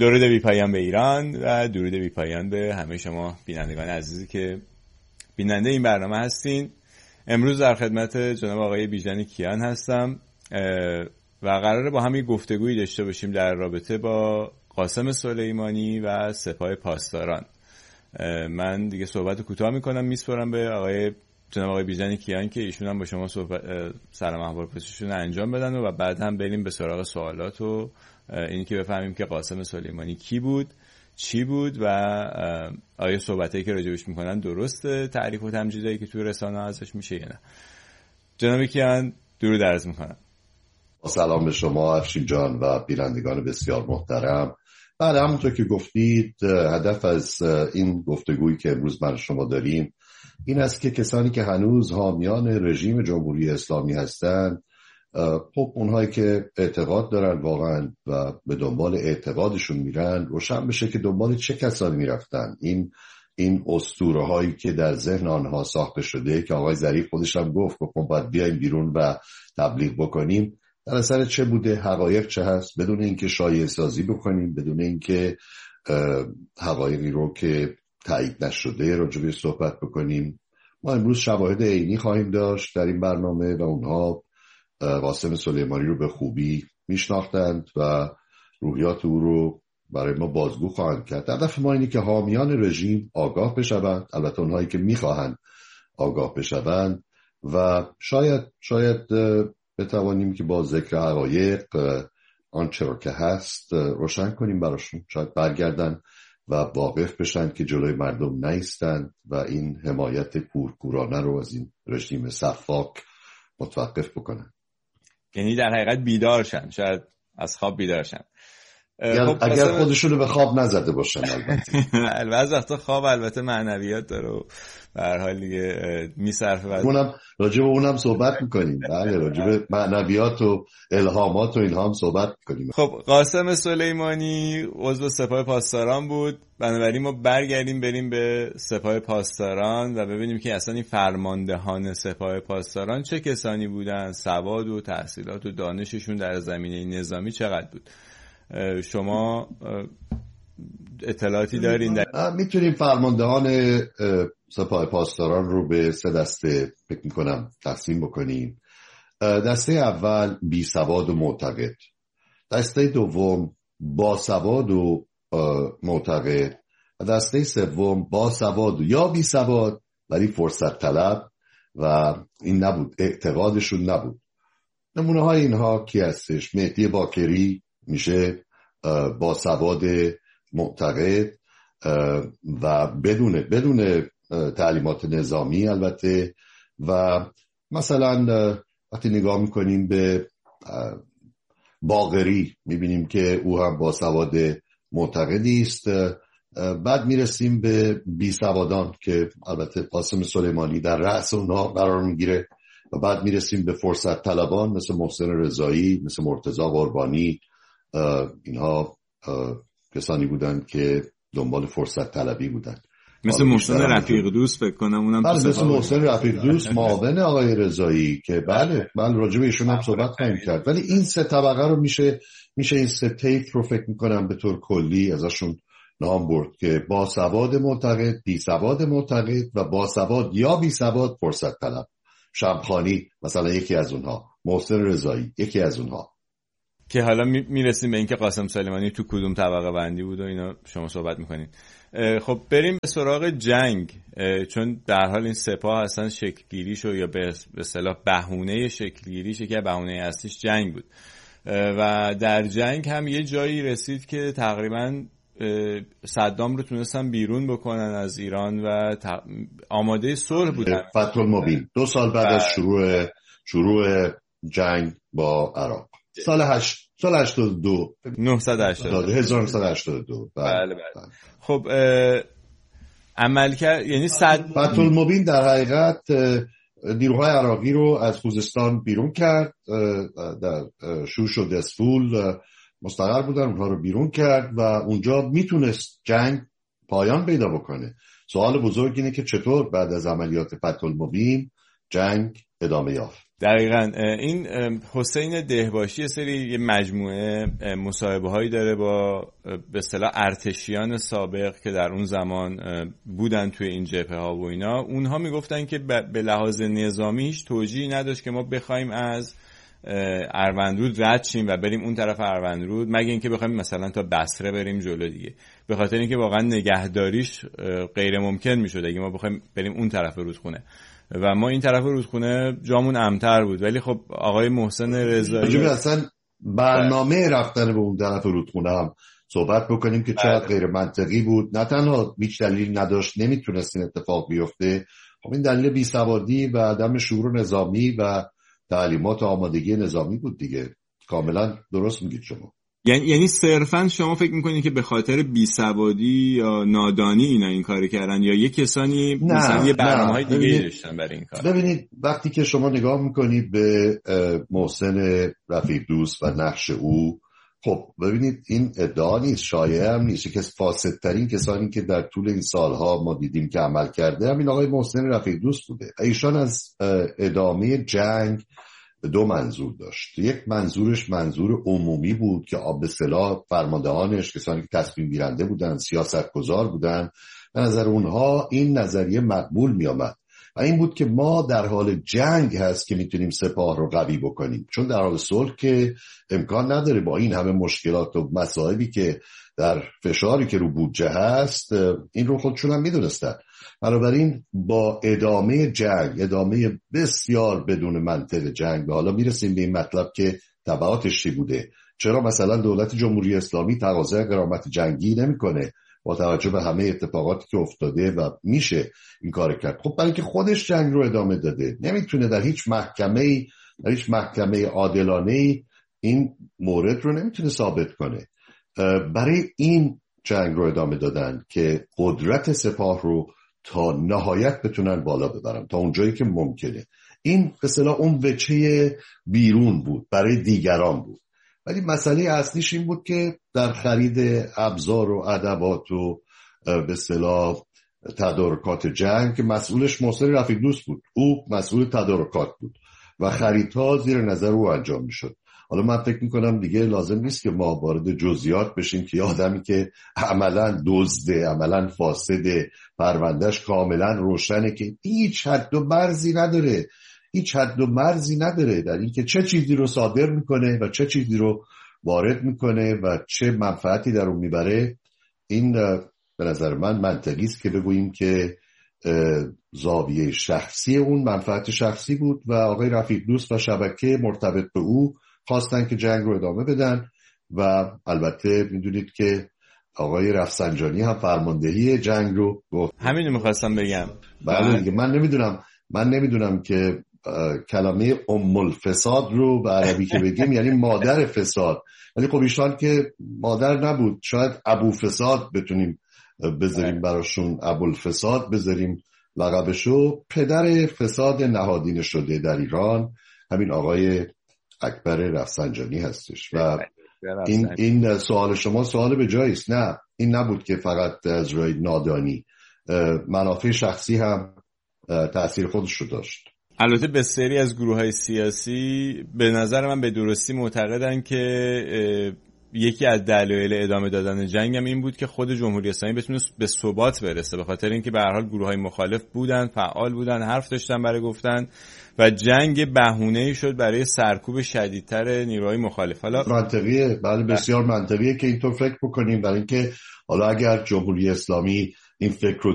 درود بی پایان به ایران و درود بی پایان به همه شما بینندگان عزیزی که بیننده این برنامه هستین. امروز در خدمت جناب آقای بیژن کیان هستم و قراره با هم یک گفتگویی داشته باشیم در رابطه با قاسم سلیمانی و سپاه پاسداران. من دیگه صحبت کوتاه میکنم، میسپارم به جناب آقای بیژن کیان که ایشون هم با شما سلام احوال پرسیشون انجام بدن و بعد هم بریم به سراغ سوالات و اینی که بفهمیم که قاسم سلیمانی کی بود، چی بود و آیا صحبتایی که راجبش میکنن درسته، تعریف و تمجیدایی که توی رسانه ازش میشه یا نه. جناب کیان درود عرض میکنم. سلام به شما افشین جان و بینندگان بسیار محترم. بعد همونطور که گفتید هدف از این گفتگویی که امروز من شما داریم این است که کسانی که هنوز حامیان رژیم جمهوری اسلامی هستند، خب اونهایی که اعتقاد دارن واقعا و به دنبال اعتقادشون میرن، روشن بشه که دنبال چه کسانی میرفتن. این اسطوره هایی که در ذهن آنها ساخته شده که آقای ظریف خودش هم گفت خب باید بیایم بیرون و تبلیغ بکنیم، در اثر چه بوده، حقایق چه هست، بدون اینکه شایعه سازی بکنیم، بدون اینکه حقایقی رو که تایید نشده راجع بهش صحبت بکنیم. ما امروز شواهد عینی خواهیم داشت در این برنامه و اونها قاسم سلیمانی رو به خوبی میشناختند و روحیات او رو برای ما بازگو خواهند کرد. هدف ما اینه که حامیان رژیم آگاه بشوند، البته اونهایی که میخواهند آگاه بشوند و شاید بتوانیم که با ذکر حقایق آنچه را که هست روشن کنیم براشون، شاید برگردن و واقف بشن که جلوی مردم نیستند و این حمایت کورکورانه رو از این رژیم سفاک متوقف بکنن. یعنی در حقیقت بیدار شن، شاید از خواب بیدار شن. خب اگر خودشونو به خواب نزده باشن. البته از وقتا خواب البته معنویات داره و به هر حال دیگه میصرفه. راجع به اونم صحبت میکنیم. بله، راجع به معنویات و الهامات و اینها هم صحبت میکنیم. خب قاسم سلیمانی عضو سپاه پاسداران بود، بنابراین ما بریم به سپاه پاسداران و ببینیم که اصلا این فرماندهان سپاه پاسداران چه کسانی بودن، سواد و تحصیلات و دانششون در زمینه نظامی چقدر بود. شما اطلاعاتی دارین؟ میتونیم فرماندهان سپاه پاسداران رو به 3 دسته فکر میکنم تقسیم بکنیم. دسته اول بی سواد و معتقد، دسته دوم با سواد و معتقد و دسته سوم با سواد و یا بی سواد ولی فرصت طلب و این نبود، اعتقادشون نبود. نمونه های اینها کی هستش؟ مهدی باکری میشه با سواد معتقد و بدون تعلیمات نظامی البته. و مثلا وقتی نگاه میکنیم به باقری میبینیم که او هم با سواد معتقدی است. بعد میرسیم به بی سوادان که البته قاسم سلیمانی در رأس اونها قرار میگیره و بعد میرسیم به فرصت طلبان مثل محسن رضایی، مثل مرتضی قربانی. اینها کسانی بودند که دنبال فرصت طلبی بودند، مثل محسن رفیق دوست فکر کنم اونم مثل محسن رفیق دوست معاون آقای رضایی که بله راجع به ایشون هم صحبت خواهیم کرد. ولی این 3 طبقه رو میشه این 3 طیف رو فکر میکنم به طور کلی ازشون نام برد که با سواد معتقد، بی سواد معتقد و با سواد یا بی سواد فرصت طلب. شمخانی مثلا یکی از اونها، محسن رضایی یکی از اونها. که حالا میرسیم به اینکه قاسم سلیمانی تو کدوم طبقه بندی بود و اینا شما صحبت میکنین. خب بریم به سراغ جنگ، چون در حال این سپاه اصلا شکلگیریشو یا به اصطلاح بهونه شکلگیریش که بهونه اصلیش جنگ بود و در جنگ هم یه جایی رسید که تقریبا صدام رو تونستن بیرون بکنن از ایران و آماده صلح بودن. فتح المبین 2 سال بعد از شروع جنگ با عراق، سال 82 1982. بله. خب عمل کرد، یعنی فتح المبین در حقیقت نیروهای عراقی رو از خوزستان بیرون کرد، در شوش و دسفول مستقر بودن، اونها رو بیرون کرد و اونجا میتونست جنگ پایان پیدا بکنه. سوال بزرگ اینه که چطور بعد از عملیات فتح المبین جنگ ادامه یافت. دقیقاً. این حسین دهباشی یه مجموعه مصاحبه هایی داره با به اصطلاح ارتشیان سابق که در اون زمان بودن توی این جبهه ها و اینا. اونها میگفتن که به لحاظ نظامی هیچ توجیهی نداشت که ما بخوایم از اروندرود رد شیم و بریم اون طرف اروندرود، مگه اینکه بخوایم مثلا تا بصره بریم جلو دیگه، به خاطر اینکه واقعا نگهداریش غیر ممکن میشد اگه ما بخوایم بریم اون طرف رودخونه و ما این طرف رودخونه جامون امتر بود. ولی خب آقای محسن رضایی اصلا برنامه رفتن به اون طرف رودخونه هم صحبت بکنیم که چقدر غیر منطقی بود. نه تنها هیچ دلیل نداشت، نمیتونست این اتفاق بیفته. خب این دلیل بیسوادی و عدم شعور نظامی و تعلیمات و آمادگی نظامی بود دیگه. کاملا درست میگید شما. یعنی صرفا شما فکر میکنید که به خاطر بیسوادی یا نادانی اینا این کارو کردن، یا یه کسانی مثلا یه برنامه‌های دیگه داشتن برای این کار؟ ببینید وقتی که شما نگاه میکنید به محسن رفیق دوست و نقش او، خب ببینید این ادعا نیست، شایعه هم نیست، که فاسدترین کسانی که در طول این سالها ما دیدیم که عمل کرده همین آقای محسن رفیق دوست بوده. ایشان از ادامه جنگ دو منظور داشت. یک منظورش منظور عمومی بود که به اصطلاح فرماندهانش، کسانی که تصمیم گیرنده بودن، سیاستگزار بودن، به نظر اونها این نظریه مقبول می آمد و این بود که ما در حال جنگ هست که میتونیم سپاه رو قوی بکنیم، چون در حال صلح که امکان نداره با این همه مشکلات و مصائبی که در فشاری که رو بودجه هست، این رو خودشون هم میدونستن. بنابراین با ادامه جنگ، ادامه بسیار بدون منطق جنگ، و حالا میرسیم به این مطلب که تبعاتش چی بوده. چرا مثلا دولت جمهوری اسلامی تقاضای غرامت جنگی نمیکنه با توجه به همه اتفاقاتی که افتاده و میشه این کار کرد؟ خب برای که خودش جنگ رو ادامه داده، نمیتونه در هیچ محکمه عادلانه این مورد رو نمیتونه ثابت کنه. برای این جنگ رو ادامه دادن که قدرت سپاه رو تا نهایت بتونن بالا ببرن، تا اونجایی که ممکنه. این به اصطلاح اون وجه بیرون بود، برای دیگران بود. ولی مسئله اصلیش این بود که در خرید ابزار و ادوات و به اصطلاح تدارکات جنگ که مسئولش محسن رفیق دوست بود، او مسئول تدارکات بود و خریدها زیر نظر او انجام میشد. حالا من فکر میکنم دیگه لازم نیست که ما وارد جزئیات بشیم که آدمی که عملاً دزده، عملاً فاسده، پروندهش کاملا روشنه که هیچ حد و مرزی نداره در این که چه چیزی رو صادر میکنه و چه چیزی رو وارد میکنه و چه منفعتی در اون میبره. این به نظر من منطقی است که بگوییم که زاویه شخصی اون منفعت شخصی بود و آقای رفیق دوست و شبکه مرتبط به او خواستن که جنگ رو ادامه بدن. و البته میدونید که آقای رفسنجانی هم فرماندهی جنگ رو گفت. همین رو میخواستم بگم. بله دیگه. من نمیدونم که کلمه الفساد رو به عربی که بگیم یعنی مادر فساد، ولی خب ایشان که مادر نبود، شاید ابو فساد بتونیم بذاریم براشون، ابوالفساد بذاریم لقبشو. پدر فساد نهادینه شده در ایران همین آقای اکبر رفسنجانی هستش. و این سوال شما سوال به جایی است. نه، این نبود که فقط از روی نادانی، منافع شخصی هم تأثیر خودش رو داشت. البته بسیاری از گروه‌های سیاسی به نظر من به درستی معتقدن که یکی از دلایل ادامه دادن جنگ هم این بود که خود جمهوری اسلامی بتونه به ثبات برسه، به خاطر اینکه به هر حال گروه‌های مخالف بودن، فعال بودن، حرف داشتن برای گفتن و جنگ بهونه‌ای شد برای سرکوب شدیدتر نیروهای مخالف. حالا منطقیه، بله بسیار منطقیه که اینطور فکر بکنیم، برای اینکه حالا اگر جمهوری اسلامی این فکر رو